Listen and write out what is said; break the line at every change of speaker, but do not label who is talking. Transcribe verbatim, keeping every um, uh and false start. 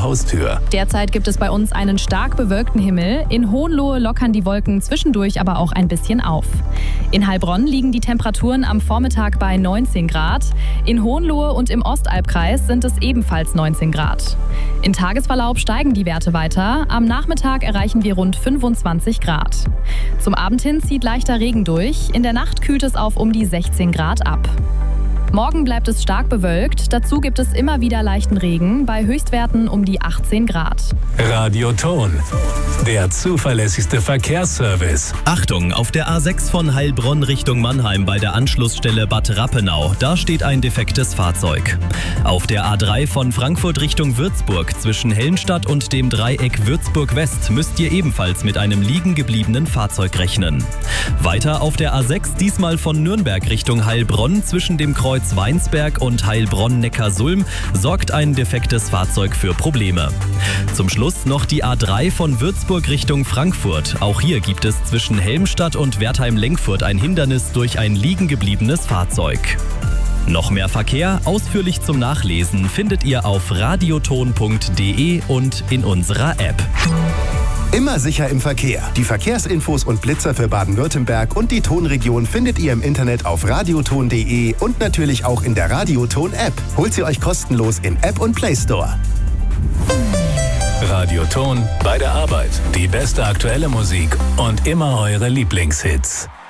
Haustür.
Derzeit gibt es bei uns einen stark bewölkten Himmel. In Hohenlohe lockern die Wolken zwischendurch aber auch ein bisschen auf. In Heilbronn liegen die Temperaturen am Vormittag bei neunzehn Grad. In Hohenlohe und im Ostalbkreis sind es ebenfalls neunzehn Grad. In Tagesverlauf steigen die Werte weiter. Am Nachmittag erreichen wir rund fünfundzwanzig Grad. Zum Abend hin zieht leichter Regen durch. In der Nacht kühlt es auf um die sechzehn Grad ab. Morgen bleibt es stark bewölkt. Dazu gibt es immer wieder leichten Regen bei Höchstwerten um die achtzehn Grad.
Radioton, der zuverlässigste Verkehrsservice.
Achtung, auf der A sechs von Heilbronn Richtung Mannheim bei der Anschlussstelle Bad Rappenau. Da steht ein defektes Fahrzeug. Auf der A drei von Frankfurt Richtung Würzburg zwischen Hellenstadt und dem Dreieck Würzburg West müsst ihr ebenfalls mit einem liegen gebliebenen Fahrzeug rechnen. Weiter auf der A sechs, diesmal von Nürnberg Richtung Heilbronn zwischen dem Kreuz Weinsberg und Heilbronn-Neckarsulm sorgt ein defektes Fahrzeug für Probleme. Zum Schluss noch die A drei von Würzburg Richtung Frankfurt. Auch hier gibt es zwischen Helmstadt und Wertheim-Lenkfurt ein Hindernis durch ein liegen gebliebenes Fahrzeug. Noch mehr Verkehr, ausführlich zum Nachlesen, findet ihr auf radioton punkt de und in unserer App.
Immer sicher im Verkehr. Die Verkehrsinfos und Blitzer für Baden-Württemberg und die Tonregion findet ihr im Internet auf radioton punkt de und natürlich auch in der Radioton-App. Holt sie euch kostenlos in App und Play Store.
Radioton bei der Arbeit. Die beste aktuelle Musik und immer eure Lieblingshits.